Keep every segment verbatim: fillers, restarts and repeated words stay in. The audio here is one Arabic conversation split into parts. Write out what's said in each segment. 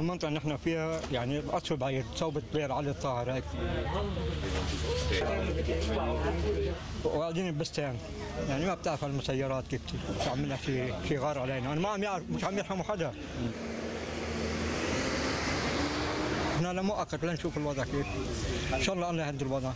المنطقة اللي نحن فيها يعني قصف بعيد، صوبة بير علي الطاهر هيك. وقاعدين ببستان، يعني ما بتعرف المسيرات كيف تعملها شيء شيء غار علينا، انا ما عم يعرف، مش عم يرحموا حدا. احنا لمؤقت لنشوف الوضع كيف. ان شاء الله الله يهدي الوضع.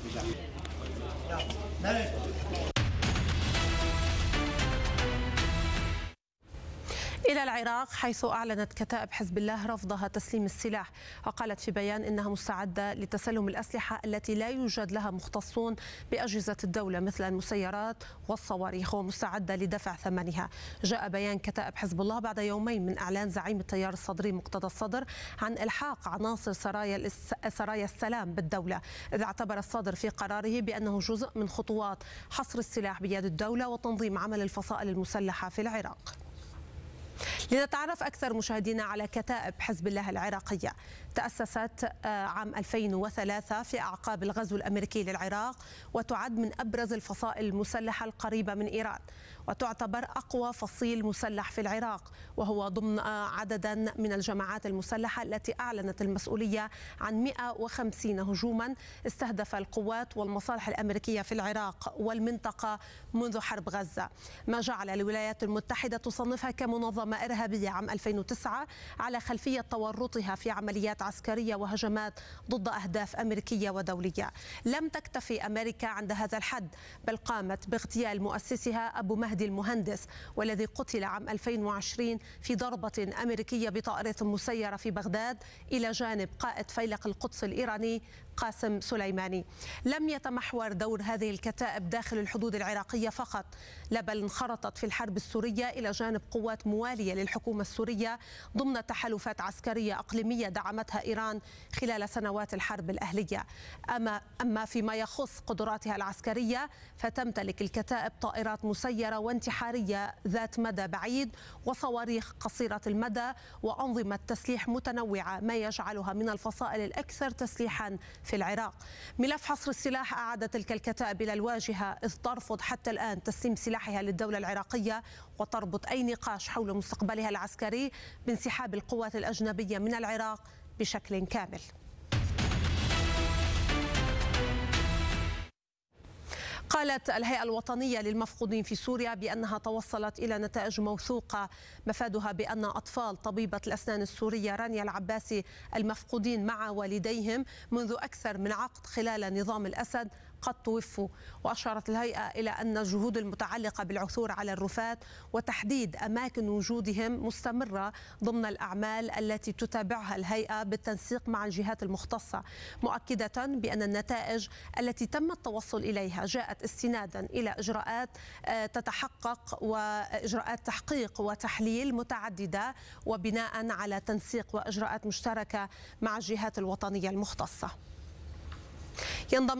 إلى العراق، حيث أعلنت كتائب حزب الله رفضها تسليم السلاح، وقالت في بيان إنها مستعدة لتسلم الأسلحة التي لا يوجد لها مختصون بأجهزة الدولة مثل المسيرات والصواريخ، ومستعدة لدفع ثمنها. جاء بيان كتائب حزب الله بعد يومين من إعلان زعيم التيار الصدري مقتدى الصدر عن إلحاق عناصر سرايا سرايا السلام بالدولة، إذ اعتبر الصدر في قراره بأنه جزء من خطوات حصر السلاح بيد الدولة وتنظيم عمل الفصائل المسلحة في العراق. لنتعرف أكثر مشاهدينا على كتائب حزب الله العراقية. تأسست عام ألفين وثلاثة في أعقاب الغزو الأمريكي للعراق، وتعد من أبرز الفصائل المسلحة القريبة من إيران، وتعتبر أقوى فصيل مسلح في العراق، وهو ضمن عددا من الجماعات المسلحة التي أعلنت المسؤولية عن مئة وخمسين هجوما استهدف القوات والمصالح الأمريكية في العراق والمنطقة منذ حرب غزة، ما جعل الولايات المتحدة تصنفها كمنظمة إرهابية عام ألفين وتسعة على خلفية تورطها في عمليات عسكرية وهجمات ضد أهداف أمريكية ودولية. لم تكتفي أمريكا عند هذا الحد، بل قامت باغتيال مؤسسها أبو مهدي المهندس، والذي قتل عام ألفين وعشرين في ضربة أمريكية بطائرة مسيرة في بغداد إلى جانب قائد فيلق القدس الإيراني قاسم سليماني. لم يتمحور دور هذه الكتائب داخل الحدود العراقية فقط، لا بل انخرطت في الحرب السورية إلى جانب قوات موالية للحكومة السورية ضمن تحالفات عسكرية إقليمية دعمتها إيران خلال سنوات الحرب الأهلية. أما أما فيما يخص قدراتها العسكرية، فتمتلك الكتائب طائرات مسيرة وانتحارية ذات مدى بعيد وصواريخ قصيرة المدى وأنظمة تسليح متنوعة، ما يجعلها من الفصائل الأكثر تسليحا في العراق. ملف حصر السلاح أعاد تلك الكتائب إلى الواجهة، إذ ترفض حتى الآن تسليم سلاحها للدولة العراقية، وتربط أي نقاش حول مستقبلها العسكري بانسحاب القوات الأجنبية من العراق بشكل كامل. قالت الهيئة الوطنية للمفقودين في سوريا بأنها توصلت إلى نتائج موثوقة مفادها بأن أطفال طبيبة الأسنان السورية رانيا العباسي المفقودين مع والديهم منذ أكثر من عقد خلال نظام الأسد قد توفوا. وأشارت الهيئة إلى أن الجهود المتعلقة بالعثور على الرفات وتحديد أماكن وجودهم مستمرة ضمن الأعمال التي تتابعها الهيئة بالتنسيق مع الجهات المختصة، مؤكدة بأن النتائج التي تم التوصل إليها جاءت استنادا إلى إجراءات تتحقق وإجراءات تحقيق وتحليل متعددة، وبناء على تنسيق وإجراءات مشتركة مع الجهات الوطنية المختصة. ينضم